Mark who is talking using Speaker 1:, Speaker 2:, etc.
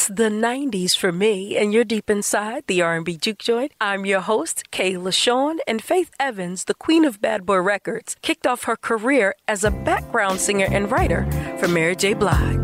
Speaker 1: It's the 90s for me, and you're deep inside the R&B juke joint. I'm your host, Kayla Shawn, and Faith Evans, the queen of Bad Boy Records, kicked off her career as a background singer and writer for Mary J. Blige.